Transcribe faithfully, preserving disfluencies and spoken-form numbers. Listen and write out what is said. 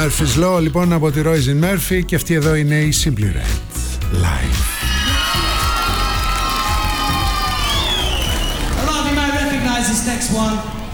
Murphy's Law λοιπόν από τη Roisin Murphy, και αυτή εδώ είναι η Simply Red Live. A lot of you might recognize this next one.